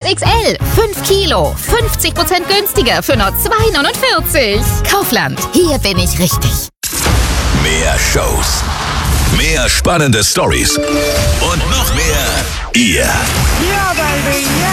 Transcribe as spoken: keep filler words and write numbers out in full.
X L. fünf Kilo. fünfzig Prozent günstiger für nur zwei neunundvierzig. Kaufland. Hier bin ich richtig. Mehr Shows. Mehr spannende Storys. Und noch mehr ihr. Ja, Baby, ja.